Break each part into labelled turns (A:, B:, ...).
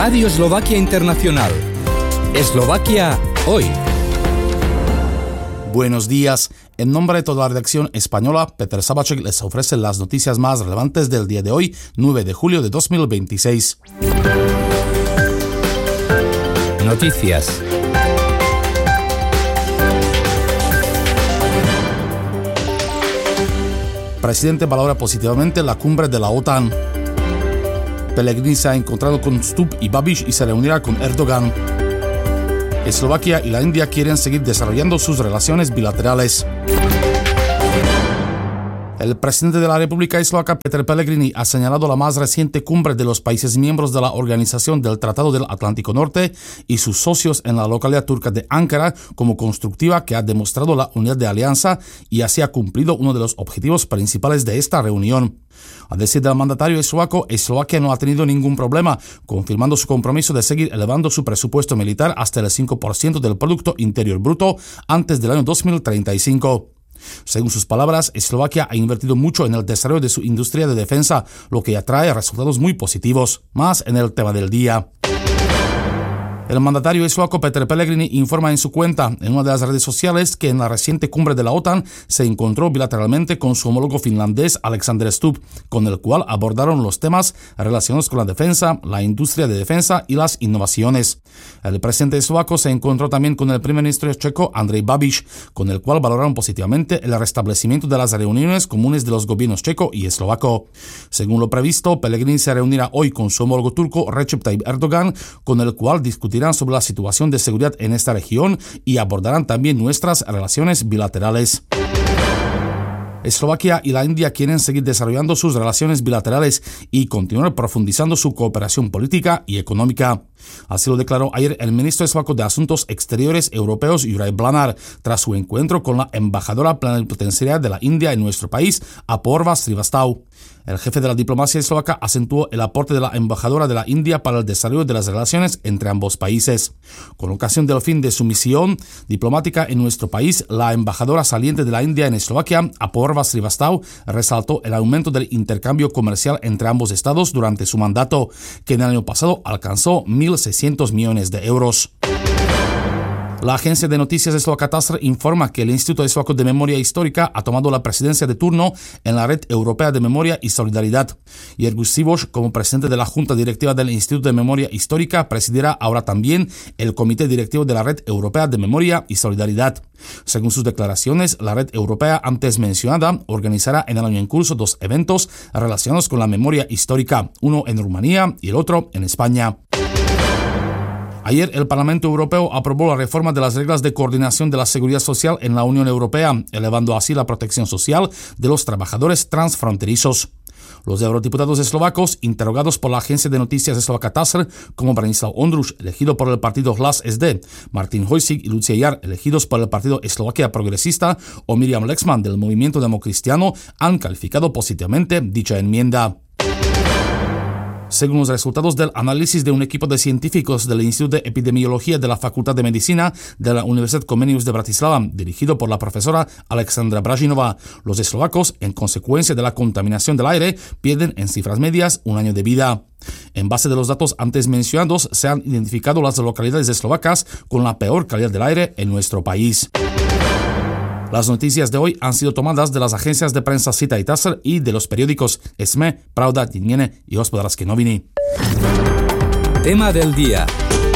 A: Radio Eslovaquia Internacional. Eslovaquia hoy.
B: Buenos días. En nombre de toda la redacción española, Peter Sabacek les ofrece las noticias más relevantes del día de hoy, 9 de julio de 2026.
A: Noticias.
B: Presidente valora positivamente la cumbre de la OTAN. Pellegrini se ha encontrado con Stubb y Babiš y se reunirá con Erdogan. Eslovaquia y la India quieren seguir desarrollando sus relaciones bilaterales. El presidente de la República Eslovaca, Peter Pellegrini, ha señalado la más reciente cumbre de los países miembros de la Organización del Tratado del Atlántico Norte y sus socios en la localidad turca de Ankara como constructiva, que ha demostrado la unidad de alianza y así ha cumplido uno de los objetivos principales de esta reunión. A decir del mandatario eslovaco, Eslovaquia no ha tenido ningún problema, confirmando su compromiso de seguir elevando su presupuesto militar hasta el 5% del Producto Interior Bruto antes del año 2035. Según sus palabras, Eslovaquia ha invertido mucho en el desarrollo de su industria de defensa, lo que atrae resultados muy positivos. Más en el tema del día. El mandatario eslovaco Peter Pellegrini informa en su cuenta en una de las redes sociales que en la reciente cumbre de la OTAN se encontró bilateralmente con su homólogo finlandés Alexander Stubb, con el cual abordaron los temas relacionados con la defensa, la industria de defensa y las innovaciones. El presidente eslovaco se encontró también con el primer ministro checo Andrej Babiš, con el cual valoraron positivamente el restablecimiento de las reuniones comunes de los gobiernos checo y eslovaco. Según lo previsto, Pellegrini se reunirá hoy con su homólogo turco Recep Tayyip Erdogan, con el cual discutirán sobre la situación de seguridad en esta región y abordarán también nuestras relaciones bilaterales. Eslovaquia y la India quieren seguir desarrollando sus relaciones bilaterales y continuar profundizando su cooperación política y económica. Así lo declaró ayer el ministro eslovaco de Asuntos Exteriores europeos Juraj Blanár tras su encuentro con la embajadora plenipotenciaria de la India en nuestro país, Apoorva Srivastava. El jefe de la diplomacia eslovaca acentuó el aporte de la embajadora de la India para el desarrollo de las relaciones entre ambos países. Con ocasión del fin de su misión diplomática en nuestro país, la embajadora saliente de la India en Eslovaquia, Apoorva Srivastava, resaltó el aumento del intercambio comercial entre ambos estados durante su mandato, que en el año pasado alcanzó 1.600 millones de euros. La agencia de noticias eslovaca TASR informa que el Instituto Eslovaco de Memoria Histórica ha tomado la presidencia de turno en la Red Europea de Memoria y Solidaridad. Jerguš Sivoš, como presidente de la Junta Directiva del Instituto de Memoria Histórica, presidirá ahora también el Comité Directivo de la Red Europea de Memoria y Solidaridad. Según sus declaraciones, la Red Europea antes mencionada organizará en el año en curso 2 eventos relacionados con la memoria histórica, uno en Rumanía y el otro en España. Ayer el Parlamento Europeo aprobó la reforma de las reglas de coordinación de la seguridad social en la Unión Europea, elevando así la protección social de los trabajadores transfronterizos. Los eurodiputados eslovacos, interrogados por la agencia de noticias eslovaca TASR, como Branislav Ondruš, elegido por el partido Hlas SD, Martin Hojsík y Lucia Jar, elegidos por el partido Eslovaquia Progresista, o Miriam Lexman del Movimiento Democristiano, han calificado positivamente dicha enmienda. Según los resultados del análisis de un equipo de científicos del Instituto de Epidemiología de la Facultad de Medicina de la Universidad Comenius de Bratislava, dirigido por la profesora Alexandra Bražinová, los eslovacos, en consecuencia de la contaminación del aire, pierden en cifras medias un año de vida. En base de los datos antes mencionados, se han identificado las localidades eslovacas con la peor calidad del aire en nuestro país. Las noticias de hoy han sido tomadas de las agencias de prensa Sita y TASR y de los periódicos SME, Pravda, Denník y Hospodářské noviny.
A: Tema del día.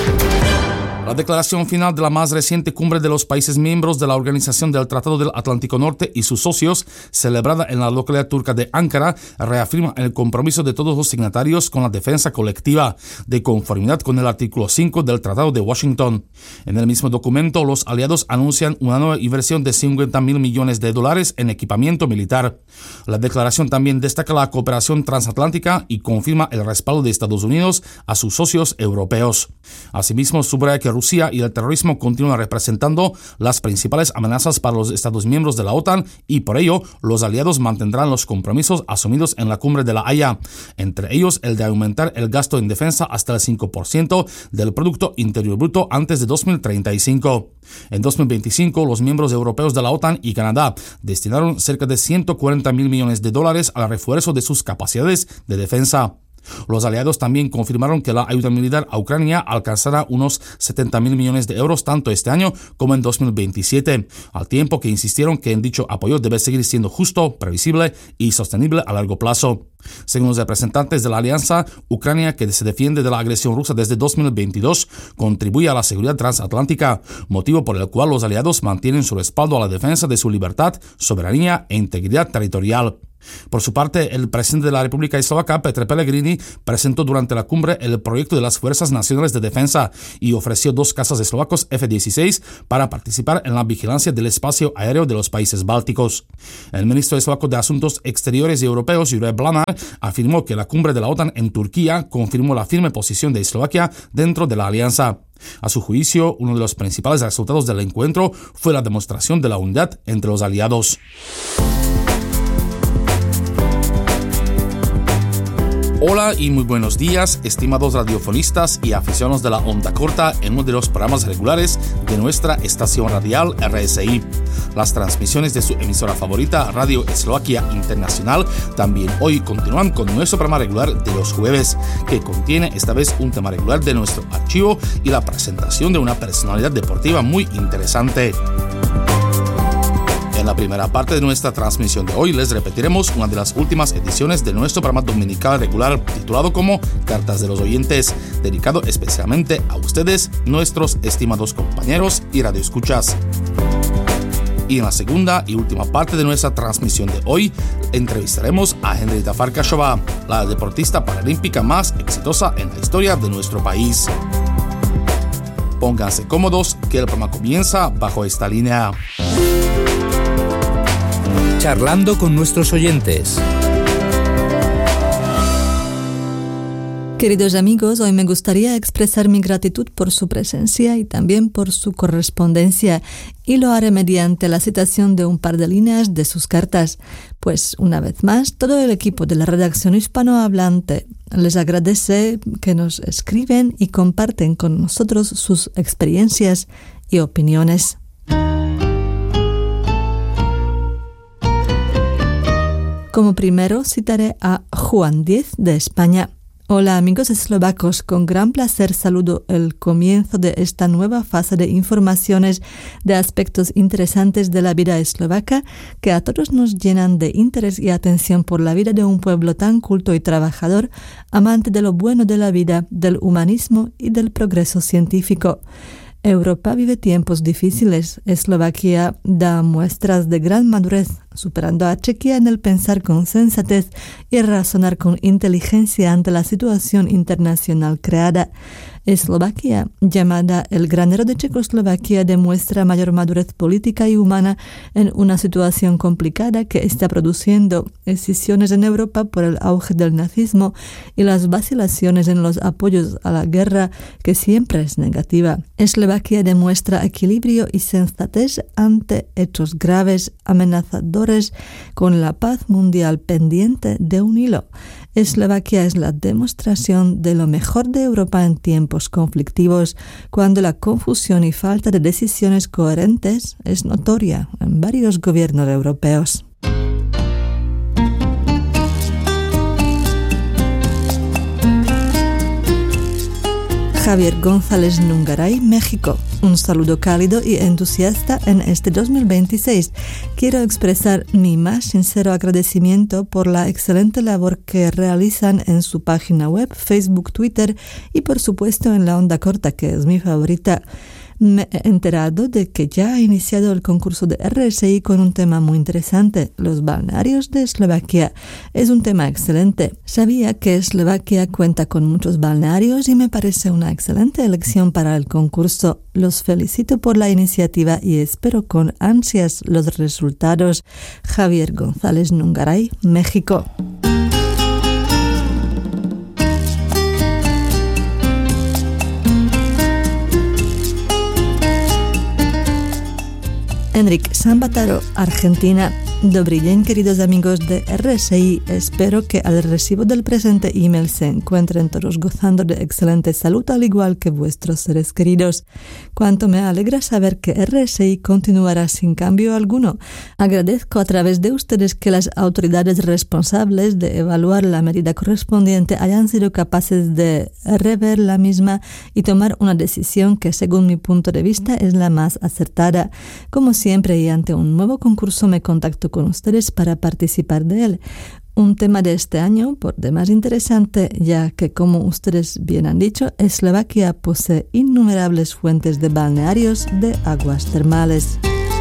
B: La declaración final de la más reciente cumbre de los países miembros de la Organización del Tratado del Atlántico Norte y sus socios, celebrada en la localidad turca de Ankara, reafirma el compromiso de todos los signatarios con la defensa colectiva, de conformidad con el artículo 5 del Tratado de Washington. En el mismo documento, los aliados anuncian una nueva inversión de $50.000 millones en equipamiento militar. La declaración también destaca la cooperación transatlántica y confirma el respaldo de Estados Unidos a sus socios europeos. Asimismo, subraya que Rusia y el terrorismo continúan representando las principales amenazas para los Estados miembros de la OTAN y por ello los aliados mantendrán los compromisos asumidos en la cumbre de La Haya, entre ellos el de aumentar el gasto en defensa hasta el 5% del Producto Interior Bruto antes de 2035. En 2025, los miembros europeos de la OTAN y Canadá destinaron cerca de $140.000 millones al refuerzo de sus capacidades de defensa. Los aliados también confirmaron que la ayuda militar a Ucrania alcanzará unos 70.000 millones de euros tanto este año como en 2027, al tiempo que insistieron que dicho apoyo debe seguir siendo justo, previsible y sostenible a largo plazo. Según los representantes de la alianza, Ucrania, que se defiende de la agresión rusa desde 2022, contribuye a la seguridad transatlántica, motivo por el cual los aliados mantienen su respaldo a la defensa de su libertad, soberanía e integridad territorial. Por su parte, el presidente de la República Eslovaca, Petr Pellegrini, presentó durante la cumbre el proyecto de las Fuerzas Nacionales de Defensa y ofreció 2 cazas eslovacos F-16 para participar en la vigilancia del espacio aéreo de los países bálticos. El ministro eslovaco de Asuntos Exteriores y Europeos, Juraj Blanár, afirmó que la cumbre de la OTAN en Turquía confirmó la firme posición de Eslovaquia dentro de la alianza. A su juicio, uno de los principales resultados del encuentro fue la demostración de la unidad entre los aliados. Hola y muy buenos días, estimados radiofonistas y aficionados de la onda corta en uno de los programas regulares de nuestra estación radial RSI. Las transmisiones de su emisora favorita, Radio Eslovaquia Internacional, también hoy continúan con nuestro programa regular de los jueves, que contiene esta vez un tema regular de nuestro archivo y la presentación de una personalidad deportiva muy interesante. En la primera parte de nuestra transmisión de hoy les repetiremos una de las últimas ediciones de nuestro programa dominical regular titulado como Cartas de los Oyentes, dedicado especialmente a ustedes, nuestros estimados compañeros y radioescuchas. Y en la segunda y última parte de nuestra transmisión de hoy, entrevistaremos a Henrieta Farkasová, la deportista paralímpica más exitosa en la historia de nuestro país. Pónganse cómodos, que el programa comienza bajo esta línea.
A: Charlando con nuestros oyentes.
C: Queridos amigos, hoy me gustaría expresar mi gratitud por su presencia y también por su correspondencia, y lo haré mediante la citación de un par de líneas de sus cartas, pues una vez más todo el equipo de la redacción hispanohablante les agradece que nos escriben y comparten con nosotros sus experiencias y opiniones. Como primero citaré a Juan Díez de España. Hola amigos eslovacos, con gran placer saludo el comienzo de esta nueva fase de informaciones de aspectos interesantes de la vida eslovaca que a todos nos llenan de interés y atención por la vida de un pueblo tan culto y trabajador, amante de lo bueno de la vida, del humanismo y del progreso científico. Europa vive tiempos difíciles. Eslovaquia da muestras de gran madurez, superando a Chequia en el pensar con sensatez y razonar con inteligencia ante la situación internacional creada. Eslovaquia, llamada el granero de Checoslovaquia, demuestra mayor madurez política y humana en una situación complicada que está produciendo escisiones en Europa por el auge del nazismo y las vacilaciones en los apoyos a la guerra, que siempre es negativa. Eslovaquia demuestra equilibrio y sensatez ante hechos graves, amenazadores, con la paz mundial pendiente de un hilo. Eslovaquia es la demostración de lo mejor de Europa en tiempos conflictivos, cuando la confusión y falta de decisiones coherentes es notoria en varios gobiernos europeos. Javier González Nungaray, México. Un saludo cálido y entusiasta en este 2026. Quiero expresar mi más sincero agradecimiento por la excelente labor que realizan en su página web, Facebook, Twitter y por supuesto en la onda corta, que es mi favorita. Me he enterado de que ya ha iniciado el concurso de RSI con un tema muy interesante, los balnearios de Eslovaquia. Es un tema excelente. Sabía que Eslovaquia cuenta con muchos balnearios y me parece una excelente elección para el concurso. Los felicito por la iniciativa y espero con ansias los resultados. Javier González Nungaray, México. Enrique Sambataro, Argentina. Dobrý deň, queridos amigos de RSI. Espero que al recibo del presente email se encuentren todos gozando de excelente salud, al igual que vuestros seres queridos. Cuánto me alegra saber que RSI continuará sin cambio alguno. Agradezco a través de ustedes que las autoridades responsables de evaluar la medida correspondiente hayan sido capaces de rever la misma y tomar una decisión que, según mi punto de vista, es la más acertada. Como siempre, y ante un nuevo concurso, me contacto con ustedes para participar de él. Un tema de este año por demás interesante, ya que, como ustedes bien han dicho, Eslovaquia posee innumerables fuentes de balnearios de aguas termales.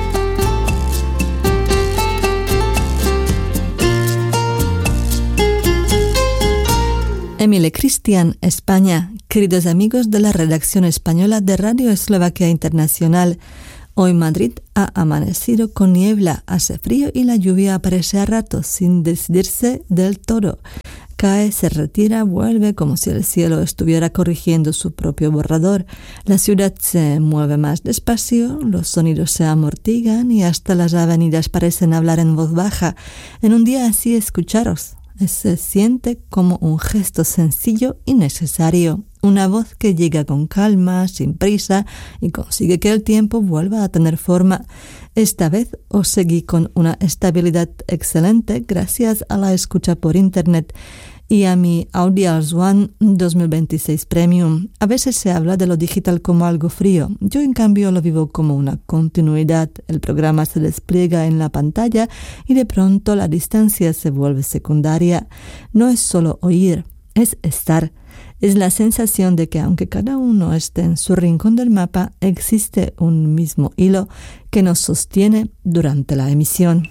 C: Emile Cristian, España. Queridos amigos de la redacción española de Radio Eslovaquia Internacional, hoy Madrid ha amanecido con niebla, hace frío y la lluvia aparece a ratos sin decidirse del todo. Cae, se retira, vuelve como si el cielo estuviera corrigiendo su propio borrador. La ciudad se mueve más despacio, los sonidos se amortiguan y hasta las avenidas parecen hablar en voz baja. En un día así, escucharos se siente como un gesto sencillo y necesario. Una voz que llega con calma, sin prisa, y consigue que el tiempo vuelva a tener forma. Esta vez os seguí con una estabilidad excelente gracias a la escucha por internet y a mi Audials One 2026 Premium. A veces se habla de lo digital como algo frío. Yo, en cambio, lo vivo como una continuidad. El programa se despliega en la pantalla y de pronto la distancia se vuelve secundaria. No es solo oír, es estar. Es la sensación de que, aunque cada uno esté en su rincón del mapa, existe un mismo hilo que nos sostiene durante la emisión.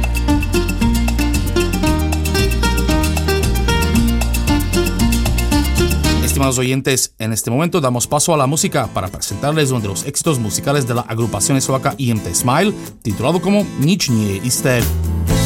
B: Estimados oyentes, en este momento damos paso a la música para presentarles uno de los éxitos musicales de la agrupación eslovaca IMT Smile, titulado como Nič nie je isté.